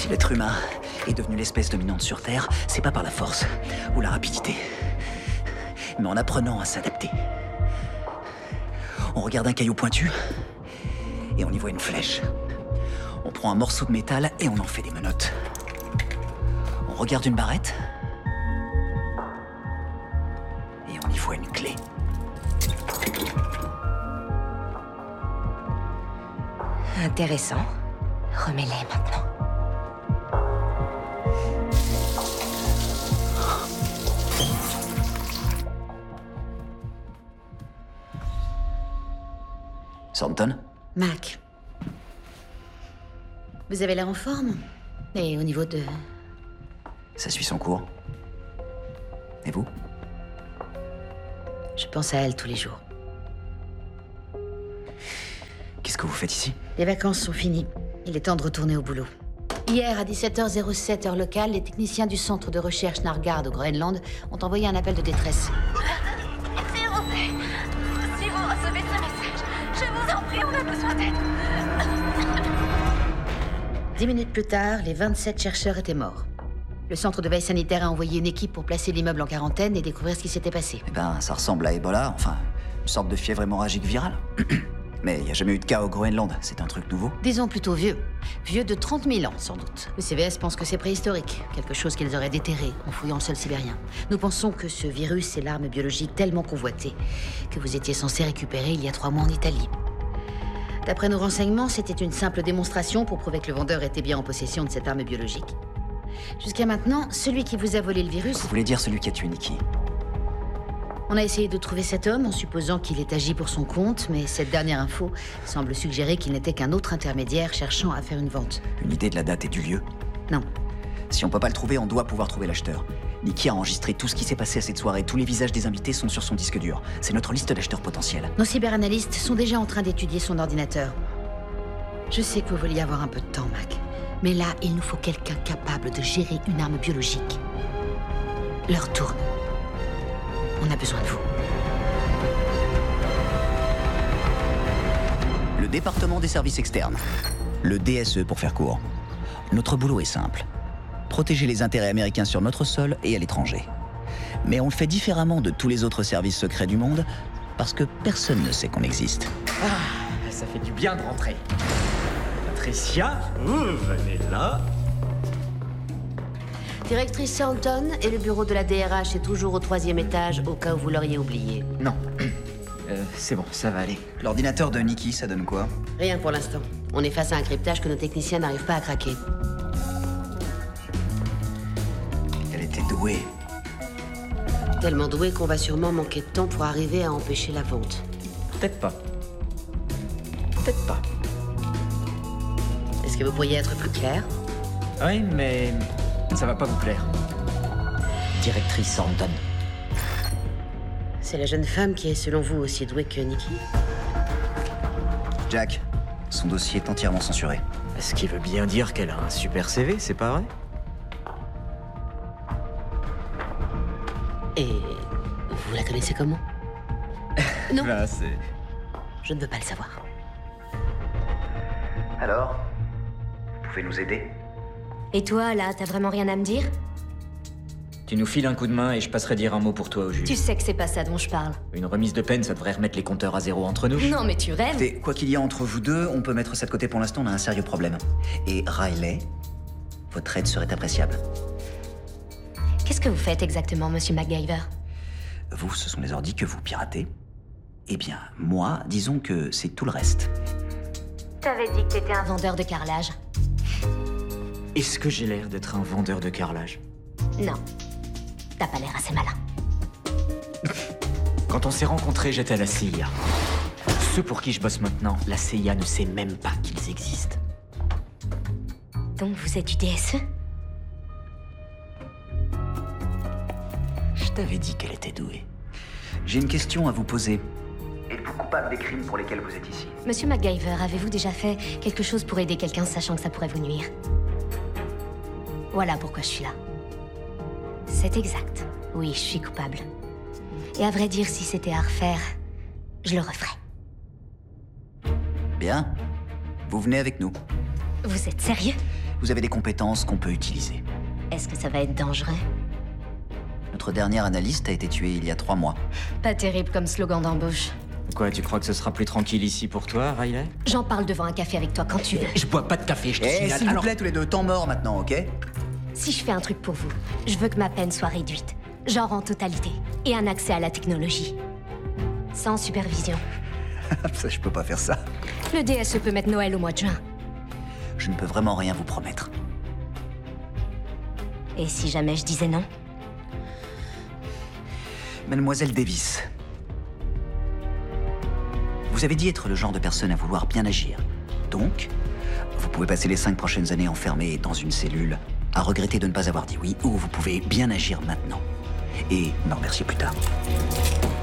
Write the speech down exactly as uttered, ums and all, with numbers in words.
Si l'être humain est devenu l'espèce dominante sur Terre, c'est pas par la force ou la rapidité, mais en apprenant à s'adapter. On regarde un caillou pointu et on y voit une flèche. On prend un morceau de métal et on en fait des menottes. On regarde une barrette et on y voit une clé. Intéressant. Remets-les maintenant. Thornton ? Mac. Vous avez l'air en forme. Et au niveau de... Ça suit son cours. Et vous ? Je pense à elle tous les jours. Qu'est-ce que vous faites ici ? Les vacances sont finies. Il est temps de retourner au boulot. Hier, à dix-sept heures zéro sept heure locale, les techniciens du centre de recherche Nargard au Groenland ont envoyé un appel de détresse. S'il vous plaît, si vous recevez ce message, je vous en prie, on a besoin d'aide. Dix minutes plus tard, les vingt-sept chercheurs étaient morts. Le centre de veille sanitaire a envoyé une équipe pour placer l'immeuble en quarantaine et découvrir ce qui s'était passé. Eh ben, ça ressemble à Ebola, enfin, une sorte de fièvre hémorragique virale. Mais il n'y a jamais eu de cas au Groenland, c'est un truc nouveau. Disons plutôt vieux. Vieux de trente mille ans, sans doute. Le C V S pense que c'est préhistorique, quelque chose qu'ils auraient déterré en fouillant le sol sibérien. Nous pensons que ce virus est l'arme biologique tellement convoitée que vous étiez censé récupérer il y a trois mois en Italie. D'après nos renseignements, c'était une simple démonstration pour prouver que le vendeur était bien en possession de cette arme biologique. Jusqu'à maintenant, celui qui vous a volé le virus... Vous voulez dire celui qui a tué Nikki ? On a essayé de trouver cet homme en supposant qu'il ait agi pour son compte, mais cette dernière info semble suggérer qu'il n'était qu'un autre intermédiaire cherchant à faire une vente. Une idée de la date et du lieu ? Non. Si on peut pas le trouver, on doit pouvoir trouver l'acheteur. Nikki a enregistré tout ce qui s'est passé à cette soirée. Tous les visages des invités sont sur son disque dur. C'est notre liste d'acheteurs potentiels. Nos cyberanalystes sont déjà en train d'étudier son ordinateur. Je sais que vous vouliez avoir un peu de temps, Mac. Mais là, il nous faut quelqu'un capable de gérer une arme biologique. L'heure tourne. On a besoin de vous. Le département des services externes. Le D S E pour faire court. Notre boulot est simple. Protéger les intérêts américains sur notre sol et à l'étranger. Mais on le fait différemment de tous les autres services secrets du monde parce que personne ne sait qu'on existe. Ah, ça fait du bien de rentrer. Patricia, vous venez là. Directrice Thornton et le bureau de la D R H est toujours au troisième étage, au cas où vous l'auriez oublié. Non. Euh, c'est bon, ça va aller. L'ordinateur de Nikki, ça donne quoi ? Rien pour l'instant. On est face à un cryptage que nos techniciens n'arrivent pas à craquer. Elle était douée. Tellement douée qu'on va sûrement manquer de temps pour arriver à empêcher la vente. Peut-être pas. Peut-être pas. Est-ce que vous pourriez être plus clair ? Oui, mais ça va pas vous plaire. Directrice Thornton. C'est la jeune femme qui est, selon vous, aussi douée que Nikki ? Jack, son dossier est entièrement censuré. Ce qui veut bien dire qu'elle a un super C V, c'est pas vrai ? Et vous la connaissez comment ? Non, Là, c'est... je ne veux pas le savoir. Alors ? Vous pouvez nous aider ? Et toi, là, t'as vraiment rien à me dire? Tu nous files un coup de main et je passerai dire un mot pour toi au juge. Tu sais que c'est pas ça dont je parle. Une remise de peine, ça devrait remettre les compteurs à zéro entre nous. Non, mais tu rêves. Écoutez, quoi qu'il y ait entre vous deux, on peut mettre ça de côté pour l'instant, on a un sérieux problème. Et Riley, votre aide serait appréciable. Qu'est-ce que vous faites exactement, monsieur MacGyver? Vous, ce sont les ordis que vous piratez. Eh bien, moi, disons que c'est tout le reste. T'avais dit que t'étais un vendeur de carrelage. Est-ce que j'ai l'air d'être un vendeur de carrelage? Non. T'as pas l'air assez malin. Quand on s'est rencontrés, j'étais à la C I A. Ceux pour qui je bosse maintenant, la C I A ne sait même pas qu'ils existent. Donc vous êtes du D S E? Je t'avais dit qu'elle était douée. J'ai une question à vous poser. Êtes-vous coupable des crimes pour lesquels vous êtes ici? Monsieur MacGyver, avez-vous déjà fait quelque chose pour aider quelqu'un sachant que ça pourrait vous nuire? Voilà pourquoi je suis là. C'est exact. Oui, je suis coupable. Et à vrai dire, si c'était à refaire, je le referais. Bien. Vous venez avec nous. Vous êtes sérieux? Vous avez des compétences qu'on peut utiliser. Est-ce que ça va être dangereux? Notre dernière analyste a été tuée il y a trois mois. Pas terrible comme slogan d'embauche. Quoi, tu crois que ce sera plus tranquille ici pour toi, Riley? J'en parle devant un café avec toi quand tu veux. Je bois pas de café, je te Eh, signale. s'il vous Alors- plaît, tous les deux, temps mort maintenant, ok? Si je fais un truc pour vous, je veux que ma peine soit réduite. Genre en totalité. Et un accès à la technologie. Sans supervision. Ça, je peux pas faire ça. Le D S E peut mettre Noël au mois de juin. Je ne peux vraiment rien vous promettre. Et si jamais je disais non? Mademoiselle Davis. Vous avez dit être le genre de personne à vouloir bien agir. Donc, vous pouvez passer les cinq prochaines années enfermées dans une cellule, à regretter de ne pas avoir dit oui, ou vous pouvez bien agir maintenant. Et me remercier plus tard.